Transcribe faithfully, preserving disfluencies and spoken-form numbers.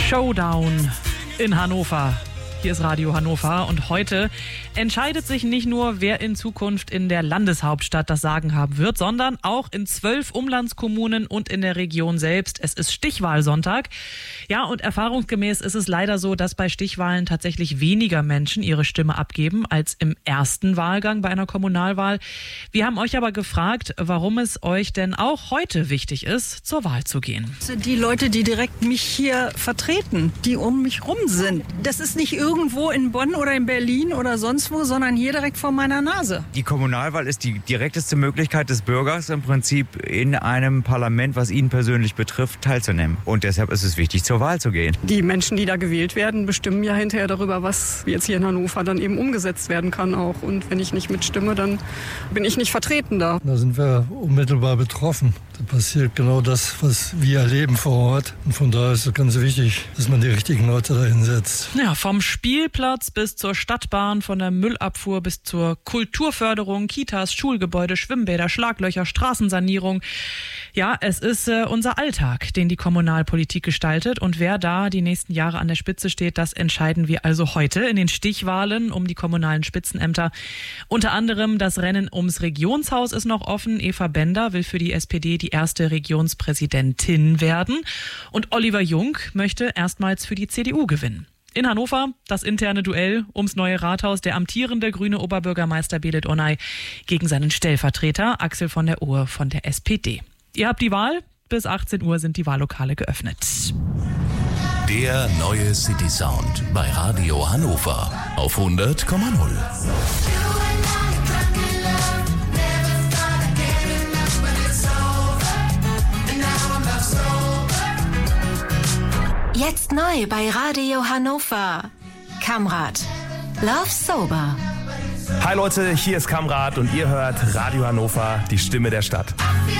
Showdown in Hannover. Hier ist Radio Hannover und heute entscheidet sich nicht nur, wer in Zukunft in der Landeshauptstadt das Sagen haben wird, sondern auch in zwölf Umlandskommunen und in der Region selbst. Es ist Stichwahlsonntag. Ja, und erfahrungsgemäß ist es leider so, dass bei Stichwahlen tatsächlich weniger Menschen ihre Stimme abgeben als im ersten Wahlgang bei einer Kommunalwahl. Wir haben euch aber gefragt, warum es euch denn auch heute wichtig ist, zur Wahl zu gehen. Die Leute, die direkt mich hier vertreten, die um mich rum sind, das ist nicht irgendwo in Bonn oder in Berlin oder sonst wo, sondern hier direkt vor meiner Nase. Die Kommunalwahl ist die direkteste Möglichkeit des Bürgers im Prinzip in einem Parlament, was ihn persönlich betrifft, teilzunehmen. Und deshalb ist es wichtig, zur Wahl zu gehen. Die Menschen, die da gewählt werden, bestimmen ja hinterher darüber, was jetzt hier in Hannover dann eben umgesetzt werden kann auch. Und wenn ich nicht mitstimme, dann bin ich nicht vertreten da. Da sind wir unmittelbar betroffen. Da passiert genau das, was wir erleben vor Ort. Und von daher ist es ganz wichtig, dass man die richtigen Leute dahin setzt. Ja, vom Spielplatz bis zur Stadtbahn, von der Müllabfuhr bis zur Kulturförderung, Kitas, Schulgebäude, Schwimmbäder, Schlaglöcher, Straßensanierung. Ja, es ist äh, unser Alltag, den die Kommunalpolitik gestaltet. Und wer da die nächsten Jahre an der Spitze steht, das entscheiden wir also heute in den Stichwahlen um die kommunalen Spitzenämter. Unter anderem das Rennen ums Regionshaus ist noch offen. Eva Bender will für die S P D die erste Regionspräsidentin werden. Und Oliver Jung möchte erstmals für die C D U gewinnen. In Hannover das interne Duell ums neue Rathaus, der amtierende grüne Oberbürgermeister Belit Onay gegen seinen Stellvertreter Axel von der Ohe von der S P D. Ihr habt die Wahl, bis achtzehn Uhr sind die Wahllokale geöffnet. Der neue City Sound bei Radio Hannover auf hundert Komma null. Jetzt neu bei Radio Hannover. Kamrat. Love Sober. Hi Leute, hier ist Kamrat und ihr hört Radio Hannover, die Stimme der Stadt.